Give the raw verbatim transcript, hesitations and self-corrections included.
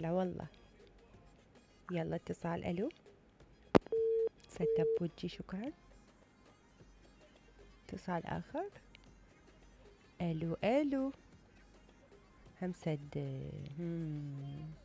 هلا والله. يلا اتصال. الو. ستة بوجي شكرا. اتصال آخر. الو الو. هم سد.